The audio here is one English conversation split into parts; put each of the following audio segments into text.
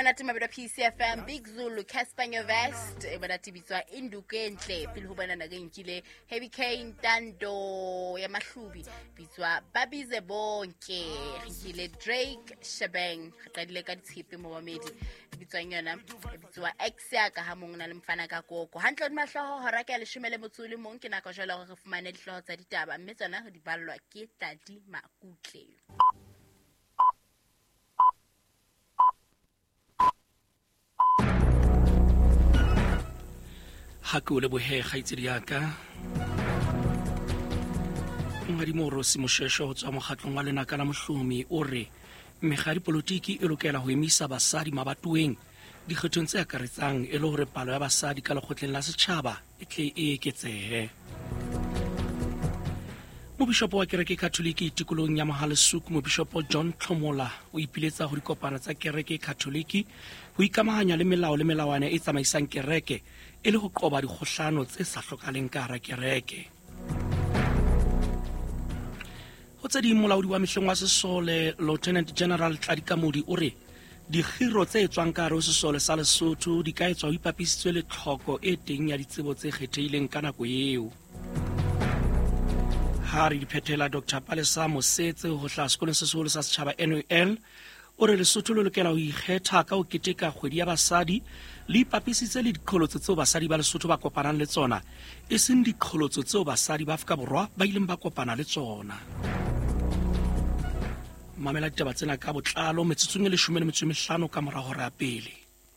Manati mabeda PCFM Big Zulu Caspanyo Vest manati bitswa Induke Ntle pele ho bana ga nkile Heavy Kane Tando ya Mahlubi bitswa Babize bonke nkile Drake Shebang qadile ka ditshipi mo mamedi bitswa nyona bitswa X ya ka ha mong na le mfana ka koko hantle di mahloho hora ka le shimele motsuli mong ke na ka jela go re fumane dihloho tsa ditaba mme tsona di ballwa ke Tadi Makutle. Hakule bohe khaitsedi yaka ngadi morosi moshesho ho tswa mokgatlong wa lenaka la mohlumi o re megadi politiki e lokela ho emisa basadi mabatoweng dikgethong tse akaretsang e le hore palo ya basadi ka lekgotleng la setjhaba e tle e eketsehe. Mobishopo wa kereke Katoliki tikolong ya Mohale's-Hoek Mobishopo John Tlomola o ipiletsa ho dikopana tsa kereke Katoliki ho ikamahanya le melao le melawana e tsamaisang kereke e le ho qoba dikgohlano tse sa hlokaleng ka hara kereke. Ho tse ding molaodi wa mehleng wa Sesole Lieutenant General Tladikamodi o re dikgiro tse etswang ka hare ho Sesole sa Lesotho di ka etswa ho ipapisitswe le tlhoko e teng ya ditsebo tse kgethehileng ka nako eo. Hari diphethela Dr. Palesa Mosetse ho hla sekolong se seholo sa setjhaba NOL o re Lesotho le lokela ho ikgetha ka ho keteka kgwedi ya basadi le ipapisitse le dikgolotso tseo basadi ba Lesotho ba kopanang le tsona e seng dikgolotso tseo basadi ba Afrika Borwa ba ileng ba kopana le tsona. Mamela ditaba tsena ka botlalo metsotsong e 15 ka mora hora ya pele.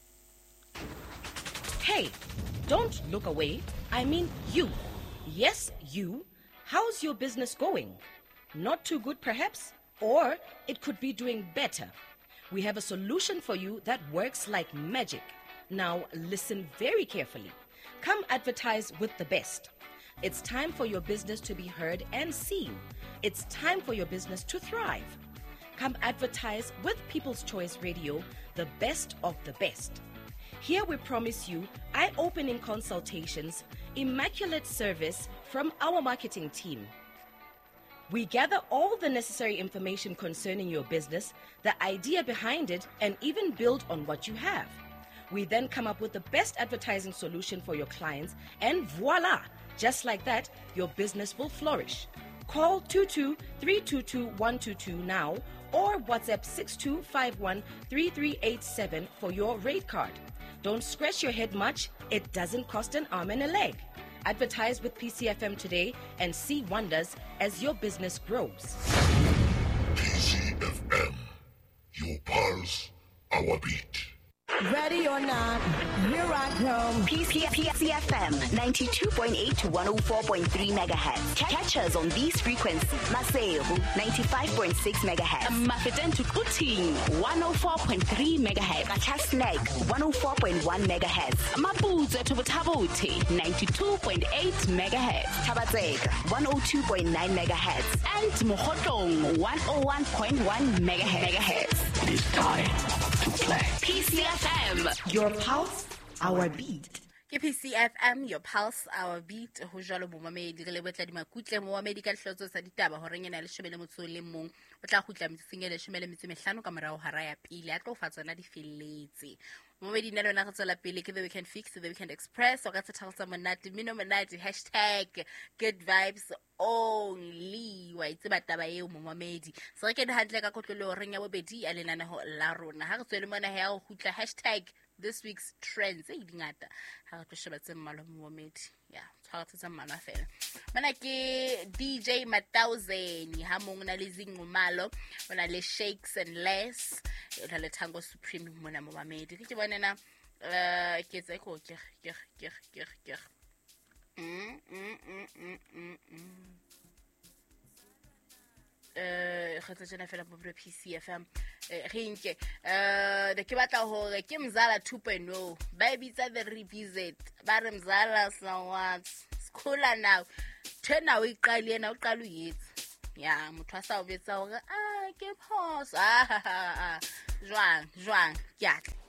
Hey, don't look away. I mean you. Yes, you. How's your business going? Not too good, perhaps? Or it could be doing better. We have a solution for you that works like magic. Now, listen very carefully. Come advertise with the best. It's time for your business to be heard and seen. It's time for your business to thrive. Come advertise with People's Choice Radio, the best of the best. Here we promise you eye-opening consultations, immaculate service from our marketing team. We gather all the necessary information concerning your business, the idea behind it, and even build on what you have. We then come up with the best advertising solution for your clients, and voila! Just like that, your business will flourish. Call 22-322-122 now or WhatsApp 6251-3387 for your rate card. Don't scratch your head much. It doesn't cost an arm and a leg. Advertise with PCFM today and see wonders as your business grows. PCFM, your pulse, our beat. Ready or not, here I come. PCFM 92.8 to 104.3 megahertz. Catch us on these frequencies. Maseru 95.6 megahertz. Mafeten to Kuting 104.3 megahertz. Katasnek 104.1 megahertz. Mapuzo to Tabote 92.8 megahertz. Tabatsega 102.9 megahertz. And Mohotong 101.1 megahertz. It is time to play. PCFM, Your pulse, our beat. Ke PCFM, your pulse, our beat. Ho jalo bo mamedi le Tadi Makutle mo mamedi ka hlotso sa ditaba ho rengena le shebele motso le mong o tla khutla metseng le shebele metseng ka morao hara ya pele a tlo fatsana di felletse momedi nna lona go tsela pele ke the weekend fix the weekend express o ka tshotsa monate mino monate #good vibes only wa itse bataba eo mo mamedi se re ke handle ka kotlolo reng ya bobedi a lenana ho la rona ha re tswele mona ha go khutla #this week's trends e dingata ha re tlo sheba tse mmalo mo mamedi ya tshwara mana fela mana ke DJ Matauzen ha mong na le zingumalo ona le Shakes and Less ona le Tango Supreme mona mo mamedi ke bona na ke tsa go ke kgotsa tsena fela mo PCFM rinke de ke batla hore ke Mzala 2.0 ba bitsa the revisit ba re Mzala what skhola now tena o iqali yena o qala uyetsa ya motho a sa o betsa hore ke phosa jwang ke